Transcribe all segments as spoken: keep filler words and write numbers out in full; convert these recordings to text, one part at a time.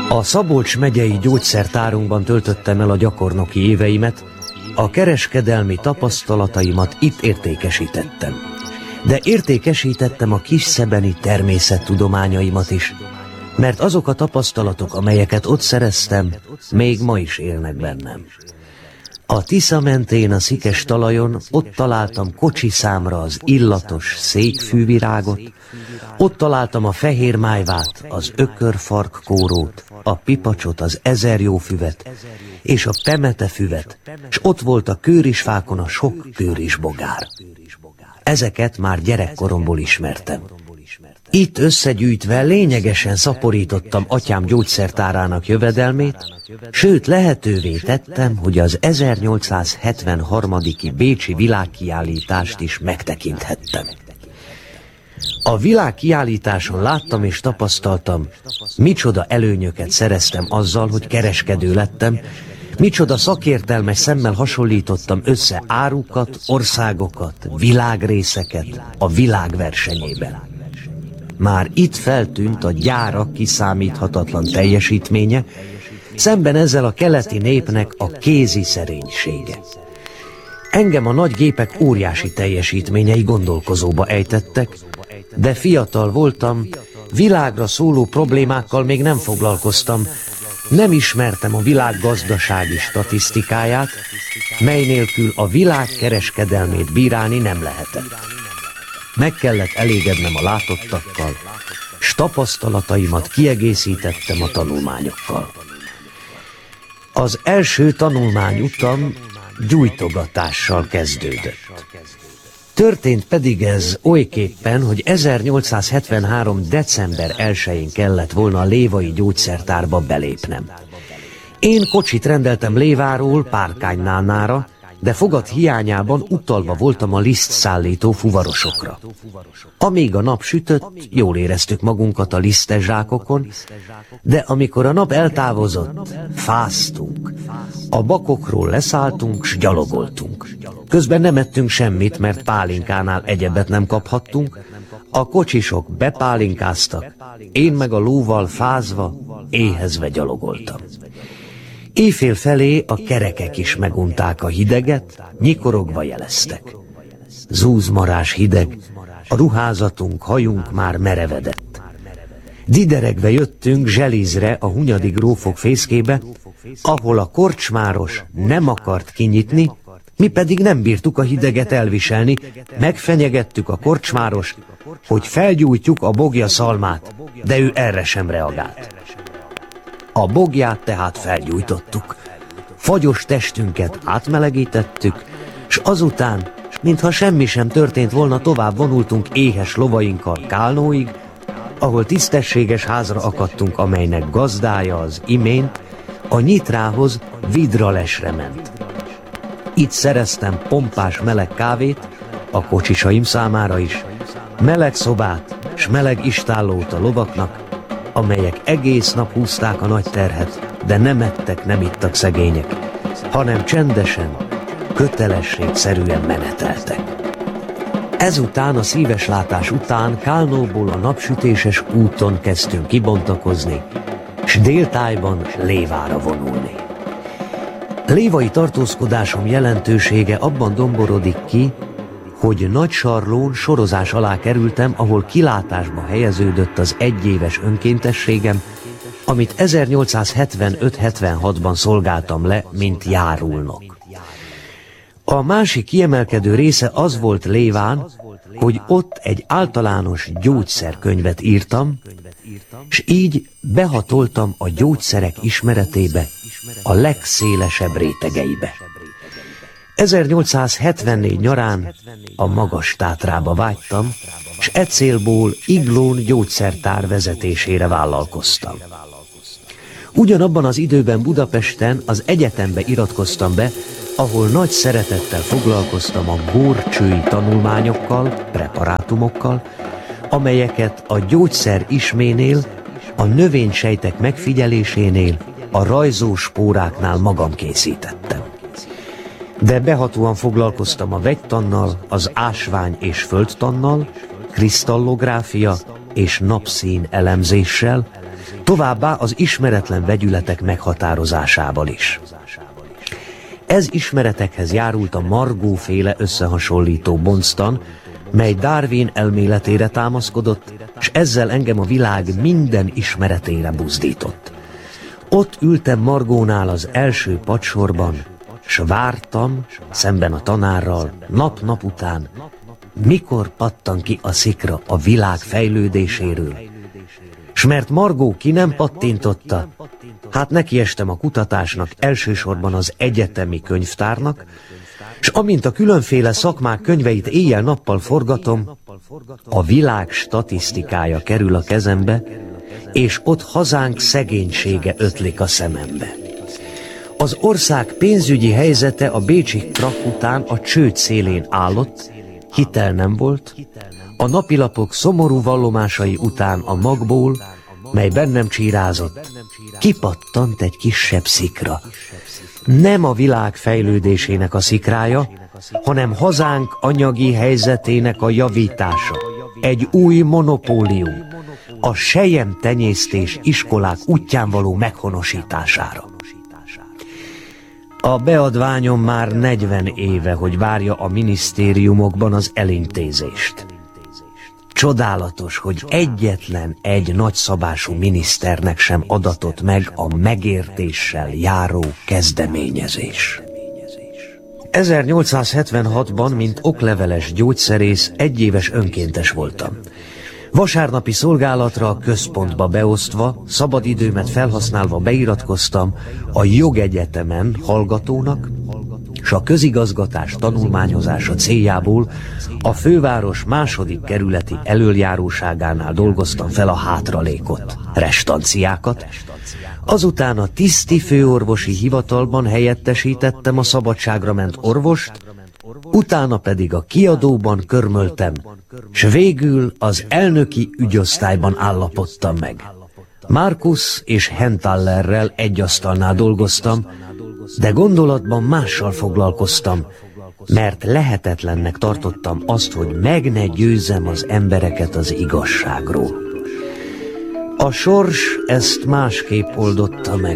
A Szabolcs megyei gyógyszertárunkban töltöttem el a gyakornoki éveimet, a kereskedelmi tapasztalataimat itt értékesítettem. De értékesítettem a kisszebeni természettudományaimat is, mert azok a tapasztalatok, amelyeket ott szereztem, még ma is élnek bennem. A Tisza mentén a szikes talajon ott találtam kocsi számra az illatos székfűvirágot, ott találtam a fehér májvát, az ökörfarkkórót, a pipacsot, az ezerjófüvet és a pemetefüvet, s ott volt a kőrisfákon a sok kőrisbogár. Ezeket már gyerekkoromból ismertem. Itt összegyűjtve lényegesen szaporítottam atyám gyógyszertárának jövedelmét, sőt lehetővé tettem, hogy az ezernyolcszázhetvenharmadik bécsi világkiállítást is megtekinthettem. A világkiállításon láttam és tapasztaltam, micsoda előnyöket szereztem azzal, hogy kereskedő lettem, micsoda szakértelmes szemmel hasonlítottam össze árukat, országokat, világrészeket a világ versenyében. Már itt feltűnt a gyárak kiszámíthatatlan teljesítménye, szemben ezzel a keleti népnek a kézi szerénysége. Engem a nagy gépek óriási teljesítményei gondolkozóba ejtettek, de fiatal voltam, világra szóló problémákkal még nem foglalkoztam, nem ismertem a világ gazdasági statisztikáját, mely nélkül a világ kereskedelmét bírálni nem lehetett. Meg kellett elégednem a látottakkal, s tapasztalataimat kiegészítettem a tanulmányokkal. Az első tanulmányutam gyújtogatással kezdődött. Történt pedig ez olyképpen, hogy ezernyolcszázhetvenhárom. december elsején kellett volna a lévai gyógyszertárba belépnem. Én kocsit rendeltem Léváról Párkánynánára, de fogat hiányában utalva voltam a lisztszállító fuvarosokra. Amíg a nap sütött, jól éreztük magunkat a lisztes zsákokon, de amikor a nap eltávozott, fáztunk. A bakokról leszálltunk, s gyalogoltunk. Közben nem ettünk semmit, mert pálinkánál egyebet nem kaphattunk. A kocsisok bepálinkáztak, én meg a lóval fázva, éhezve gyalogoltam. Éjfél felé a kerekek is megunták a hideget, nyikorogva jeleztek. Zúzmarás hideg, a ruházatunk, hajunk már merevedett. Dideregve jöttünk Zselizre, a hunyadi grófok fészkébe, ahol a korcsmáros nem akart kinyitni, mi pedig nem bírtuk a hideget elviselni, megfenyegettük a korcsmárost, hogy felgyújtjuk a bogja szalmát, de ő erre sem reagált. A bogját tehát felgyújtottuk. Fagyos testünket átmelegítettük, s azután, mintha semmi sem történt volna, tovább vonultunk éhes lovainkkal Kálnóig, ahol tisztességes házra akadtunk, amelynek gazdája az imént a Nyitrához Vidralesre ment. Itt szereztem pompás meleg kávét, a kocsisaim számára is, meleg szobát s meleg istállót a lovaknak, amelyek egész nap húzták a nagy terhet, de nem ettek, nem ittak szegények, hanem csendesen, kötelességszerűen meneteltek. Ezután, a szíves látás után Kálnóból a napsütéses úton kezdtünk kibontakozni, s déltájban Lévára vonulni. Lévai tartózkodásom jelentősége abban domborodik ki, hogy Nagysarlón sorozás alá kerültem, ahol kilátásba helyeződött az egyéves önkéntességem, amit ezernyolcszázhetvenöt hetvenhatban szolgáltam le, mint járulnok. A másik kiemelkedő része az volt Léván, hogy ott egy általános gyógyszerkönyvet írtam, s így behatoltam a gyógyszerek ismeretébe, a legszélesebb rétegeibe. ezernyolcszázhetvennégy nyarán a Magas-Tátrába vágytam, s e célból Iglón gyógyszertár vezetésére vállalkoztam. Ugyanabban az időben Budapesten az egyetembe iratkoztam be, ahol nagy szeretettel foglalkoztam a górcsői tanulmányokkal, preparátumokkal, amelyeket a gyógyszer isménél, a növénysejtek megfigyelésénél, a rajzó spóráknál magam készítettem. De behatóan foglalkoztam a vegytannal, az ásvány- és földtannal, krisztallográfia és napszín elemzéssel, továbbá az ismeretlen vegyületek meghatározásával is. Ez ismeretekhez járult a Margó-féle összehasonlító bonctan, mely Darwin elméletére támaszkodott, és ezzel engem a világ minden ismeretére buzdított. Ott ültem Margónál az első padsorban, s vártam, szemben a tanárral, nap-nap után, mikor pattan ki a szikra a világ fejlődéséről. S mert Margó ki nem pattintotta, hát nekiestem a kutatásnak, elsősorban az egyetemi könyvtárnak, s amint a különféle szakmák könyveit éjjel-nappal forgatom, a világ statisztikája kerül a kezembe, és ott hazánk szegénysége ötlik a szemembe. Az ország pénzügyi helyzete a bécsi krakk után a csőd szélén állott, hitel nem volt, a napilapok szomorú vallomásai után a magból, mely bennem csírázott, kipattant egy kisebb szikra. Nem a világ fejlődésének a szikrája, hanem hazánk anyagi helyzetének a javítása. Egy új monopólium, a selyemtenyésztés iskolák útján való meghonosítására. A beadványom már negyven éve, hogy várja a minisztériumokban az elintézést. Csodálatos, hogy egyetlen egy nagyszabású miniszternek sem adatott meg a megértéssel járó kezdeményezés. ezernyolcszázhetvenhatban, mint okleveles gyógyszerész, egyéves önkéntes voltam. Vasárnapi szolgálatra a központba beosztva, szabadidőmet felhasználva beiratkoztam a jogegyetemen hallgatónak, s a közigazgatás tanulmányozása céljából a főváros második kerületi elöljáróságánál dolgoztam fel a hátralékot, restanciákat, azután a tiszti főorvosi hivatalban helyettesítettem a szabadságra ment orvost, utána pedig a kiadóban körmöltem, s végül az elnöki ügyosztályban állapodtam meg. Markus és Hentallerrel egy asztalnál dolgoztam, de gondolatban mással foglalkoztam, mert lehetetlennek tartottam azt, hogy meg ne győzzem az embereket az igazságról. A sors ezt másképp oldotta meg.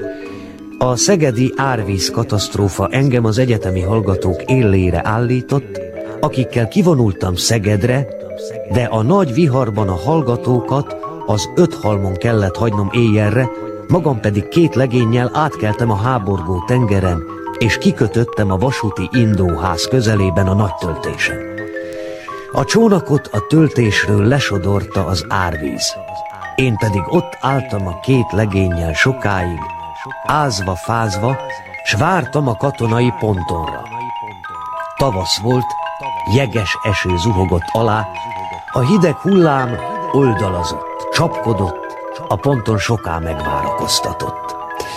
A szegedi árvíz katasztrófa engem az egyetemi hallgatók élére állított, akikkel kivonultam Szegedre, de a nagy viharban a hallgatókat az Öthalmon kellett hagynom éjjelre, magam pedig két legénnyel átkeltem a háborgó tengeren, és kikötöttem a vasúti indóház közelében a nagy töltésen. A csónakot a töltésről lesodorta az árvíz. Én pedig ott álltam a két legénnyel sokáig, ázva, fázva, s vártam a katonai pontonra. Tavasz volt, jeges eső zuhogott alá, a hideg hullám oldalazott, csapkodott, a ponton soká megvárakoztatott.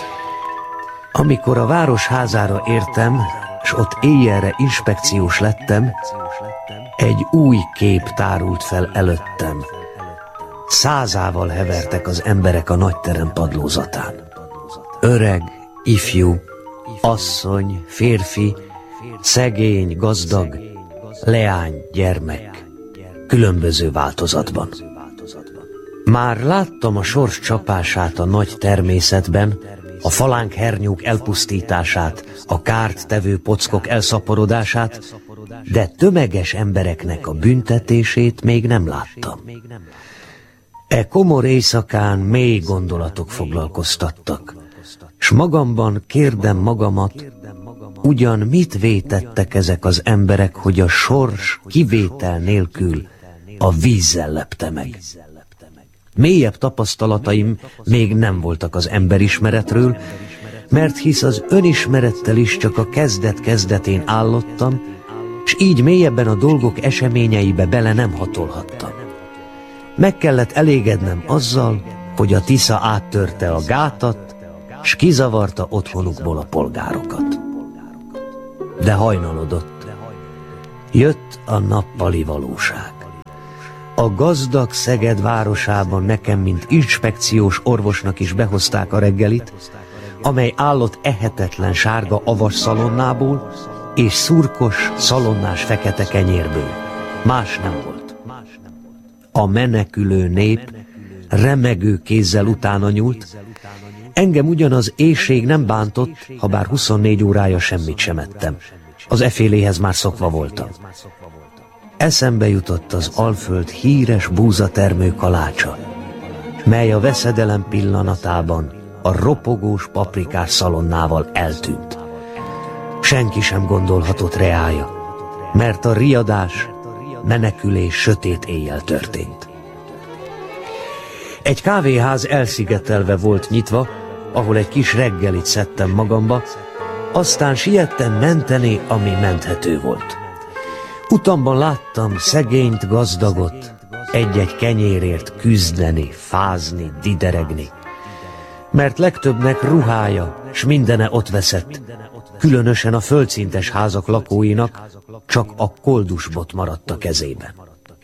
Amikor a város házára értem, s ott éjjelre inspekciós lettem, egy új kép tárult fel előttem. Százával hevertek az emberek a nagyterem padlózatán. Öreg, ifjú, asszony, férfi, szegény, gazdag, leány, gyermek, különböző változatban. Már láttam a sors csapását a nagy természetben, a falánk hernyók elpusztítását, a kárt tevő pockok elszaporodását, de tömeges embereknek a büntetését még nem láttam. E komor éjszakán mély gondolatok foglalkoztattak, s magamban kérdem magamat, ugyan mit vétettek ezek az emberek, hogy a sors kivétel nélkül a vízzel lepte meg. Mélyebb tapasztalataim még nem voltak az emberismeretről, mert hisz az önismerettel is csak a kezdet-kezdetén állottam, s így mélyebben a dolgok eseményeibe bele nem hatolhattam. Meg kellett elégednem azzal, hogy a Tisza áttörte a gátat, s kizavarta otthonukból a polgárokat. De hajnalodott. Jött a nappali valóság. A gazdag Szeged városában nekem, mint inspekciós orvosnak is behozták a reggelit, amely állott ehetetlen sárga avas szalonnából és szurkos, szalonnás fekete kenyérből. Más nem volt. A menekülő nép remegő kézzel utána nyúlt. Engem ugyanaz éhség nem bántott, ha bár huszonnégy órája semmit sem ettem. Az eféléhez már szokva voltam. Eszembe jutott az Alföld híres búzatermő kalácsa, mely a veszedelem pillanatában a ropogós paprikás szalonnával eltűnt. Senki sem gondolhatott reája, mert a riadás, menekülés sötét éjjel történt. Egy kávéház elszigetelve volt nyitva, ahol egy kis reggelit szedtem magamba, aztán siettem menteni, ami menthető volt. Utamban láttam szegényt, gazdagot, egy-egy kenyérért küzdeni, fázni, dideregni, mert legtöbbnek ruhája, s mindene ott veszett, különösen a földszintes házak lakóinak csak a koldusbot maradt a kezében.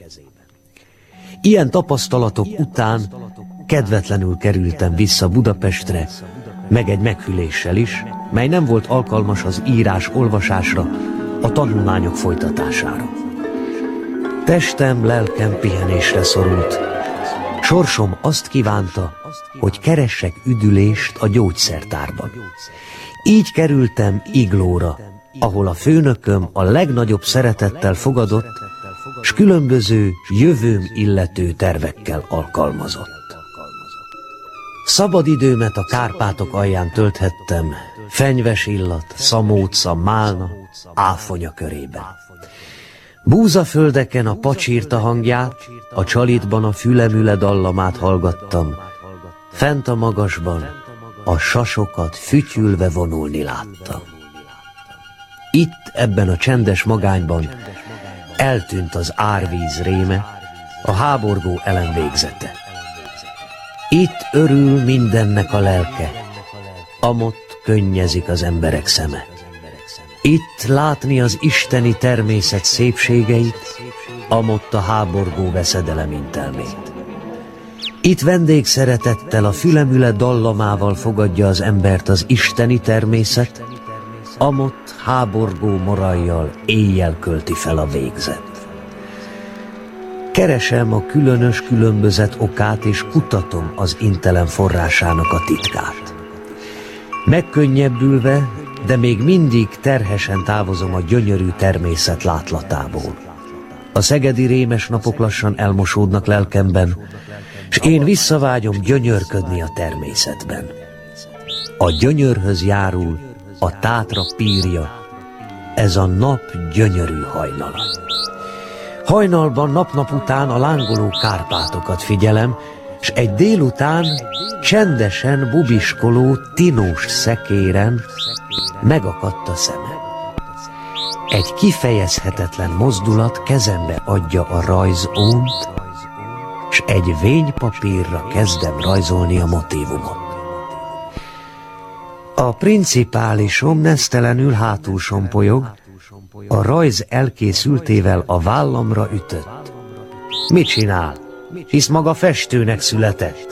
Ilyen tapasztalatok után kedvetlenül kerültem vissza Budapestre, meg egy meghűléssel is, mely nem volt alkalmas az írás-olvasásra, a tanulmányok folytatására. Testem, lelkem pihenésre szorult. Sorsom azt kívánta, hogy keressek üdülést a gyógyszertárban. Így kerültem Iglóra, ahol a főnököm a legnagyobb szeretettel fogadott, s különböző jövőm illető tervekkel alkalmazott. Szabadidőmet a Kárpátok alján tölthettem, fenyves illat, szamóca, málna, áfonya körében. Búzaföldeken a pacsírta hangját, a csalitban a fülemüle dallamát hallgattam, fent a magasban a sasokat fütyülve vonulni láttam. Itt, ebben a csendes magányban eltűnt az árvíz réme, a háborgó elem végzete. Itt örül mindennek a lelke, amott könnyezik az emberek szeme. Itt látni az isteni természet szépségeit, amott a háborgó veszedelem intelmét. Itt vendégszeretettel a fülemüle dallamával fogadja az embert az isteni természet, amott háborgó morajjal éjjel költi fel a végzet. Keresem a különös különbözet okát, és kutatom az intelem forrásának a titkát. Megkönnyebbülve, de még mindig terhesen távozom a gyönyörű természet látlatából. A szegedi rémes napok lassan elmosódnak lelkemben, s én visszavágyom gyönyörködni a természetben. A gyönyörhöz járul a Tátra pírja, ez a nap gyönyörű hajnala. Hajnalban nap-nap után a lángoló Kárpátokat figyelem, s egy délután csendesen bubiskoló tinós szekéren megakadt a szemem. Egy kifejezhetetlen mozdulat kezembe adja a rajzónt, s egy vénypapírra kezdem rajzolni a motívumot. A principálisom nesztelenül hátul sompolyog, a rajz elkészültével a vállamra ütött. Mit csinál? Hisz maga festőnek született.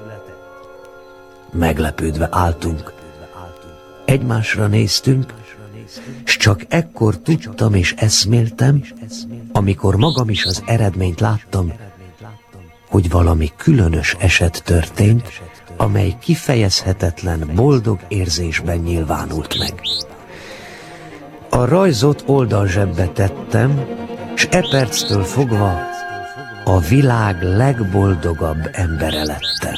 Meglepődve álltunk. Egymásra néztünk, s csak ekkor tudtam és eszméltem, amikor magam is az eredményt láttam, hogy valami különös eset történt, amely kifejezhetetlen, boldog érzésben nyilvánult meg. A rajzot oldalzsebbe tettem, s e perctől fogva a világ legboldogabb embere lettem.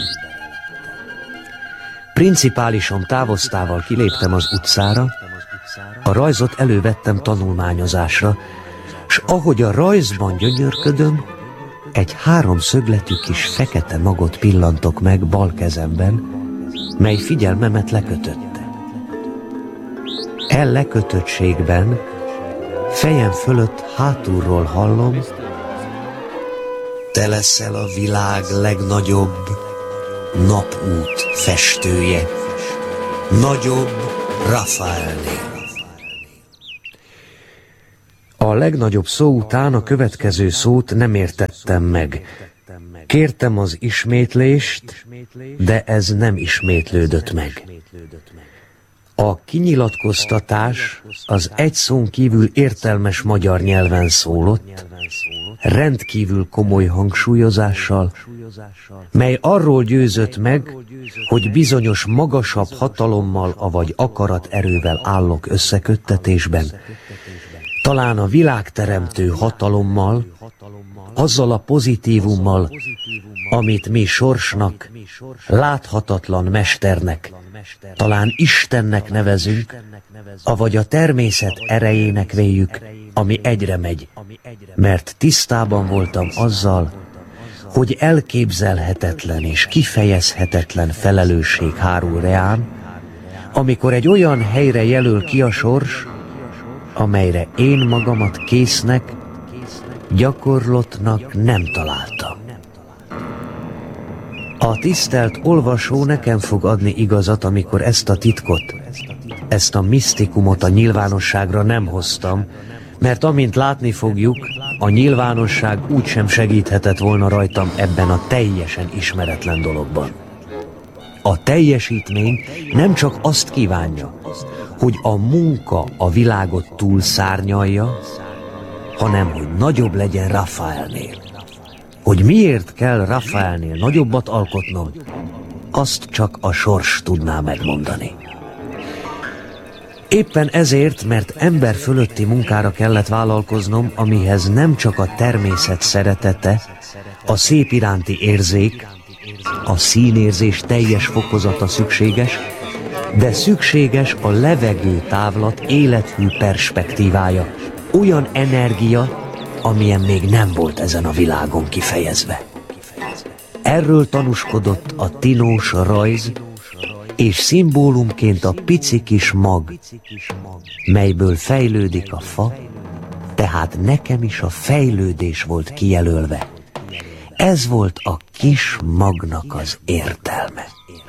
Principálisom távoztával kiléptem az utcára, a rajzot elővettem tanulmányozásra, s ahogy a rajzban gyönyörködöm, egy háromszögletű kis fekete magot pillantok meg bal kezemben, mely figyelmemet lekötötte. E lekötöttségben fejem fölött hátulról hallom: te leszel a világ legnagyobb napút festője, nagyobb Rafaelnél. A legnagyobb szó után a következő szót nem értettem meg. Kértem az ismétlést, de ez nem ismétlődött meg. A kinyilatkoztatás az egy szón kívül értelmes magyar nyelven szólott, rendkívül komoly hangsúlyozással, mely arról győzött meg, hogy bizonyos magasabb hatalommal avagy akaraterővel állok összeköttetésben, talán a világteremtő hatalommal, azzal a pozitívummal, amit mi sorsnak, láthatatlan mesternek, talán Istennek nevezünk, avagy a természet erejének véljük, ami egyre megy, mert tisztában voltam azzal, hogy elképzelhetetlen és kifejezhetetlen felelősség hárul reám, amikor egy olyan helyre jelöl ki a sors, amelyre én magamat késznek, gyakorlottnak nem találtam. A tisztelt olvasó nekem fog adni igazat, amikor ezt a titkot, ezt a misztikumot a nyilvánosságra nem hoztam, mert amint látni fogjuk, a nyilvánosság úgysem segíthetett volna rajtam ebben a teljesen ismeretlen dologban. A teljesítmény nem csak azt kívánja, hogy a munka a világot túlszárnyalja, hanem hogy nagyobb legyen Rafaelnél. Hogy miért kell Rafaelnél nagyobbat alkotnom, azt csak a sors tudná megmondani. Éppen ezért, mert ember fölötti munkára kellett vállalkoznom, amihez nem csak a természet szeretete, a szép iránti érzék, a színérzés teljes fokozata szükséges, de szükséges a levegő távlat élethű perspektívája, olyan energia, amilyen még nem volt ezen a világon kifejezve. Erről tanúskodott a tinós rajz, és szimbólumként a pici kis mag, melyből fejlődik a fa, tehát nekem is a fejlődés volt kijelölve. Ez volt a kis magnak az értelme.